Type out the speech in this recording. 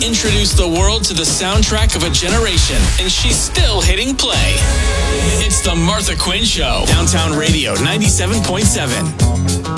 introduced the world to the soundtrack of a generation, and she's still hitting play. It's the Martha Quinn Show. Downtown Radio 97.7.